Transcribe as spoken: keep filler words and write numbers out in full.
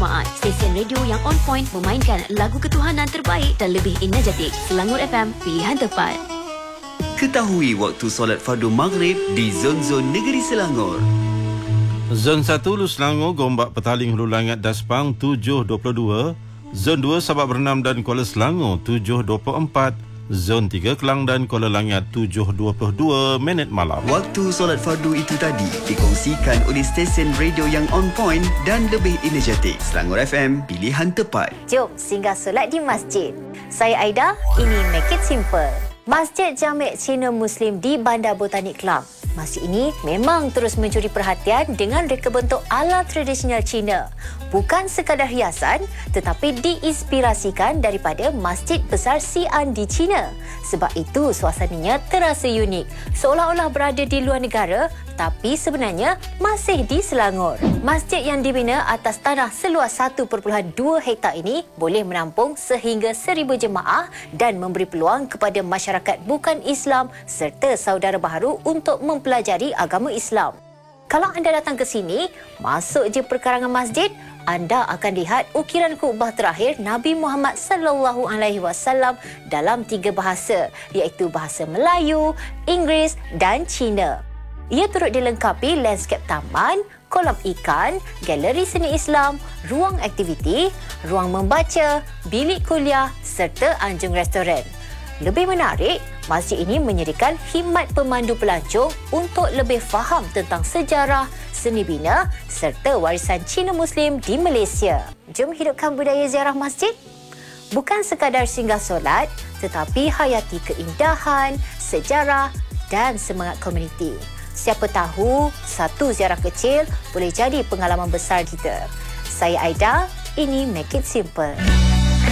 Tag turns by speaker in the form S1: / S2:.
S1: Jumaat, stesen radio yang on point memainkan lagu ketuhanan terbaik dan lebih energetik. Selangor F M, pilihan tepat.
S2: Ketahui waktu solat fardu maghrib di zon-zon negeri Selangor.
S3: Zon satu Hulu Selangor, Gombak, Petaling, Hulu Langat, Daspang tujuh dua puluh dua. Zon dua Sabak Bernam dan Kuala Selangor tujuh dua puluh empat. Zon tiga Kelang dan Kuala Langat tujuh dua puluh dua minit malam.
S2: Waktu solat fardu itu tadi dikongsikan oleh stesen radio yang on point dan lebih energetik. Selangor F M, pilihan tepat.
S4: Jom singgah solat di masjid. Saya Aida, ini Make It Simple. Masjid Jamek Cina Muslim di Bandar Botanik Kelang. Masjid ini memang terus mencuri perhatian dengan reka bentuk ala tradisional Cina. Bukan sekadar hiasan, tetapi diinspirasikan daripada Masjid Besar Xi'an di China. Sebab itu suasananya terasa unik, seolah-olah berada di luar negara, tapi sebenarnya masih di Selangor. Masjid yang dibina atas tanah seluas satu perpuluhan dua hektar ini boleh menampung sehingga seribu jemaah dan memberi peluang kepada masyarakat bukan Islam serta saudara baharu untuk mempelajari agama Islam. Kalau anda datang ke sini, masuk je perkarangan masjid, anda akan lihat ukiran khutbah terakhir Nabi Muhammad sallallahu alaihi wasallam dalam tiga bahasa, iaitu bahasa Melayu, Inggeris dan Cina. Ia turut dilengkapi lanskap taman, kolam ikan, galeri seni Islam, ruang aktiviti, ruang membaca, bilik kuliah serta anjung restoran. Lebih menarik, masjid ini menyediakan khidmat pemandu pelancong untuk lebih faham tentang sejarah, seni bina serta warisan Cina Muslim di Malaysia. Jom hidupkan budaya ziarah masjid. Bukan sekadar singgah solat, tetapi hayati keindahan, sejarah dan semangat komuniti. Siapa tahu, satu ziarah kecil boleh jadi pengalaman besar kita. Saya Aida, ini Make It Simple.